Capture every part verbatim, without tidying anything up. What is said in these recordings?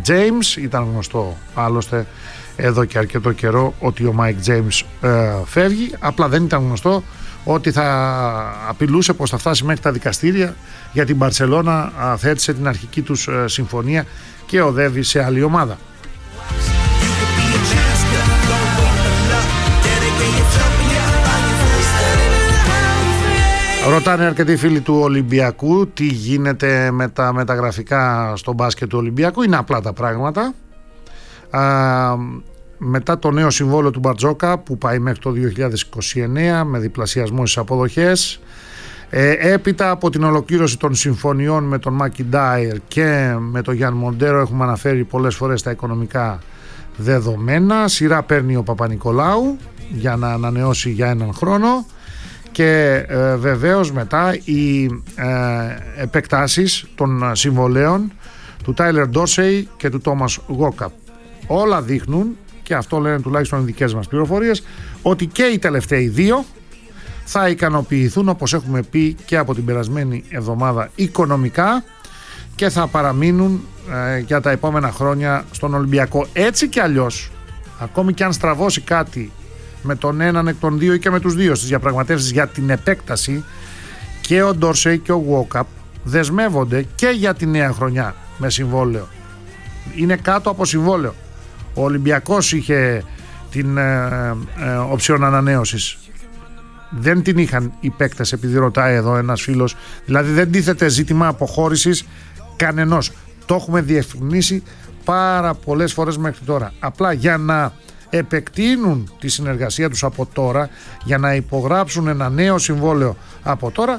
James. Ήταν γνωστό άλλωστε εδώ και αρκετό καιρό ότι ο Mike James ε, φεύγει. Απλά δεν ήταν γνωστό ότι θα απειλούσε πως θα φτάσει μέχρι τα δικαστήρια, γιατί η Μπαρσελόνα θέτησε την αρχική τους ε, συμφωνία και οδεύει σε άλλη ομάδα. Ρωτάνε αρκετοί φίλοι του Ολυμπιακού τι γίνεται με τα μεταγραφικά στο μπάσκετ του Ολυμπιακού. Είναι απλά τα πράγματα. Α, μετά το νέο συμβόλαιο του Μπαρτζόκα που πάει μέχρι το δύο χιλιάδες είκοσι εννέα με διπλασιασμό στις αποδοχές, ε, έπειτα από την ολοκλήρωση των συμφωνιών με τον Μάκι Ντάιρ και με τον Γιάνν Μοντέρο, έχουμε αναφέρει πολλές φορές τα οικονομικά δεδομένα. Σειρά παίρνει ο Παπα-Νικολάου για να ανανεώσει για έναν χρόνο. Και ε, βεβαίως μετά οι ε, επεκτάσεις των συμβολέων του Τάιλερ Ντόρσεϊ και του Τόμας Γόκαπ. Όλα δείχνουν, και αυτό λένε τουλάχιστον οι δικές μας πληροφορίες, ότι και οι τελευταίοι δύο θα ικανοποιηθούν, όπως έχουμε πει και από την περασμένη εβδομάδα, οικονομικά και θα παραμείνουν ε, για τα επόμενα χρόνια στον Ολυμπιακό. Έτσι κι αλλιώς, ακόμη κι αν στραβώσει κάτι με τον έναν εκ των δύο ή και με τους δύο στις διαπραγματεύσεις για την επέκταση, και ο Ντόρσεϊ και ο Γουόκαπ δεσμεύονται και για τη νέα χρονιά με συμβόλαιο. Είναι κάτω από συμβόλαιο. Ο Ολυμπιακός είχε την ε, ε, οψιόν ανανέωσης. Δεν την είχαν οι παίκτες, επειδή ρωτάει εδώ ένας φίλος. Δηλαδή δεν τίθεται ζήτημα αποχώρησης κανενός. Το έχουμε διευκρινίσει πάρα πολλές φορές μέχρι τώρα. Απλά για να επεκτείνουν τη συνεργασία τους από τώρα, για να υπογράψουν ένα νέο συμβόλαιο από τώρα,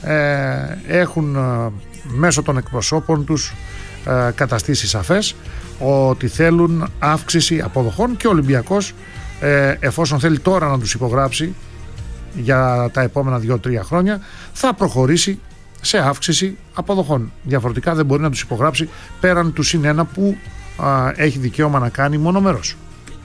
ε, έχουν ε, μέσω των εκπροσώπων τους ε, καταστήσει σαφές ότι θέλουν αύξηση αποδοχών, και ο Ολυμπιακός ε, εφόσον θέλει τώρα να τους υπογράψει για τα επόμενα δύο τρία χρόνια, θα προχωρήσει σε αύξηση αποδοχών. Διαφορετικά δεν μπορεί να τους υπογράψει πέραν του συν ένα που ε, έχει δικαίωμα να κάνει μονομερός.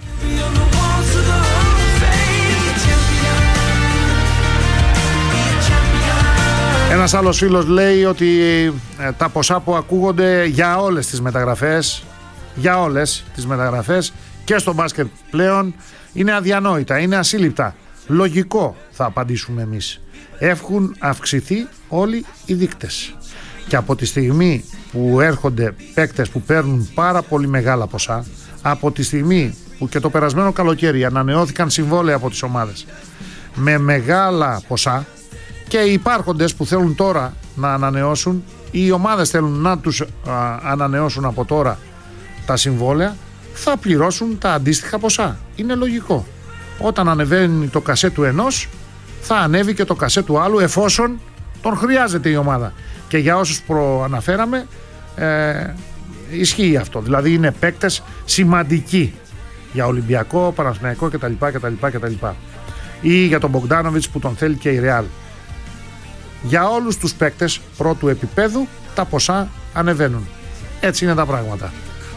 Ένας άλλος φίλος λέει ότι ε, τα ποσά που ακούγονται για όλες τις μεταγραφές, για όλες τις μεταγραφές και στο μπάσκετ πλέον, είναι αδιανόητα, είναι ασύλληπτα. Λογικό, θα απαντήσουμε εμείς. Έχουν αυξηθεί όλοι οι δείκτες. Και από τη στιγμή που έρχονται παίκτες που παίρνουν πάρα πολύ μεγάλα ποσά, από τη στιγμή που και το περασμένο καλοκαίρι ανανεώθηκαν συμβόλαια από τις ομάδες με μεγάλα ποσά, και οι υπάρχοντες που θέλουν τώρα να ανανεώσουν, οι ομάδες θέλουν να τους α, ανανεώσουν από τώρα τα συμβόλαια, θα πληρώσουν τα αντίστοιχα ποσά. Είναι λογικό. Όταν ανεβαίνει το κασέ του ενός, θα ανέβει και το κασέ του άλλου, εφόσον τον χρειάζεται η ομάδα. Και για όσους προαναφέραμε, ε, ισχύει αυτό. Δηλαδή είναι παίκτες σημαντικοί για Ολυμπιακό, Παναθηναϊκό κτλ, κτλ, κτλ. Ή για τον Μπογκντάνοβιτς που τον θέλει και η Ρεάλ. Για όλους τους παίκτες πρώτου επίπεδου τα ποσά ανεβαίνουν. Έτσι είναι τα πράγματα.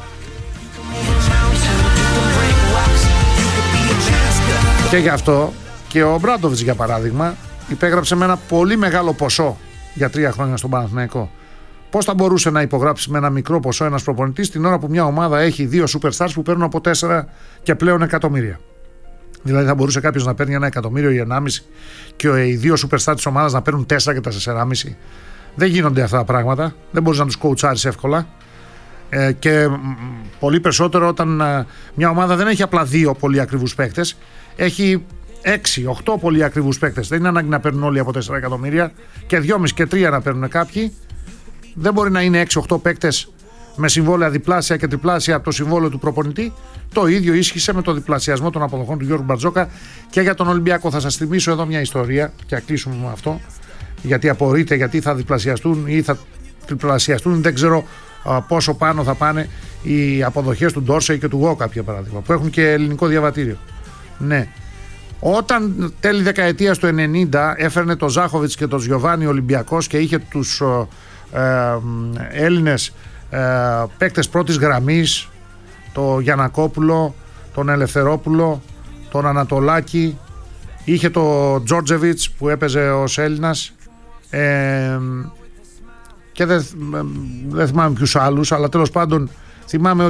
Και γι' αυτό και ο Μπράντοβιτς, για παράδειγμα, υπέγραψε με ένα πολύ μεγάλο ποσό για τρία χρόνια στον Παναθηναϊκό. Πώς θα μπορούσε να υπογράψει με ένα μικρό ποσό ένας προπονητής την ώρα που μια ομάδα έχει δύο superstars που παίρνουν από τέσσερα και πλέον εκατομμύρια? Δηλαδή θα μπορούσε κάποιος να παίρνει ένα εκατομμύριο ή ενάμιση και οι δύο superstars της ομάδας να παίρνουν τέσσερα και τα τεσσεράμιση? Δεν γίνονται αυτά τα πράγματα. Δεν μπορείς να τους κοουτσάρεις εύκολα. Ε, και πολύ περισσότερο όταν ε, μια ομάδα δεν έχει απλά δύο πολύ ακριβούς παίκτες, έχει έξι οχτώ πολύ ακριβούς παίκτες. Δεν είναι ανάγκη να παίρνουν όλοι από τέσσερα εκατομμύρια, και δυόμισι και τρία να παίρνουν κάποιοι. Δεν μπορεί να είναι έξι οχτώ παίκτες με συμβόλαια διπλάσια και τριπλάσια από το συμβόλαιο του προπονητή. Το ίδιο ίσχυσε με το διπλασιασμό των αποδοχών του Γιώργου Μπαρτζόκα και για τον Ολυμπιακό. Θα σας θυμίσω εδώ μια ιστορία και θα κλείσουμε με αυτό, γιατί απορείτε γιατί θα διπλασιαστούν ή θα τριπλασιαστούν. Δεν ξέρω α, πόσο πάνω θα πάνε οι αποδοχές του Ντόρσεϊ και του Γόκαπ, για παράδειγμα, που έχουν και ελληνικό διαβατήριο. Ναι. Όταν τέλη δεκαετίας του ενενήντα έφερνε το Ζάχοβιτς και το Γιοβάνι Ολυμπιακός και είχε τους ε, Έλληνες ε, παίκτες πρώτης γραμμής, το Γιαννακόπουλο, τον Ελευθερόπουλο, τον Ανατολάκη, είχε το Τζόρτζεβιτς που έπαιζε ως Έλληνας, ε, και δεν, δεν θυμάμαι ποιους άλλους, αλλά τέλος πάντων θυμάμαι